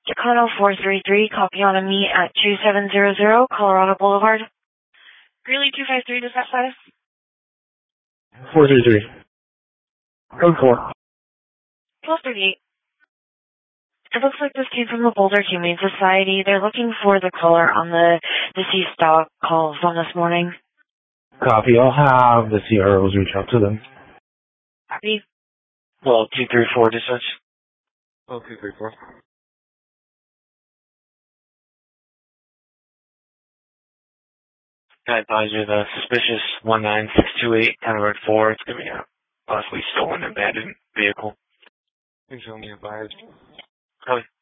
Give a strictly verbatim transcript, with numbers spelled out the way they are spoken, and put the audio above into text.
Chicano four three three, copy on a me at two seven zero zero, Colorado Boulevard. Greeley two five three, dispatch status? four three three. Code four. twelve thirty-eight. It looks like this came from the Boulder Humane Society. They're looking for the color on the deceased dog calls on this morning. Copy. I'll have the C R Os reach out to them. Copy. Well, two three four, dispatch. Oh, two three four. I advise you the suspicious one nine six two eight, County Road four. It's going to be a possibly stolen abandoned vehicle. Please show me advised. Copy.